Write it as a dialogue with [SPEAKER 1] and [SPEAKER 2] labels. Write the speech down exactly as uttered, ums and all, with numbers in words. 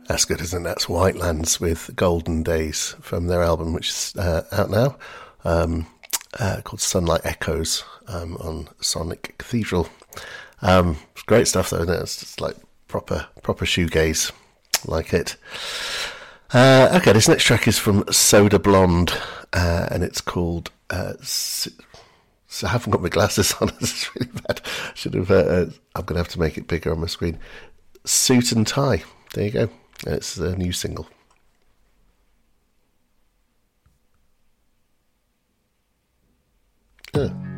[SPEAKER 1] That's good, isn't it? That's Whitelands with Golden Days from their album, which is uh, out now, um, uh, called Sunlight Echoes um, on Sonic Cathedral. Um, it's great stuff, though, isn't it? It's just like proper, proper shoegaze, like it. Uh, okay, this next track is from Soda Blonde, uh, and it's called. Uh, so I haven't got my glasses on. This is really bad. Should have. Uh, I'm going to have to make it bigger on my screen. Suit and Tie. There you go. It's a new single. Uh.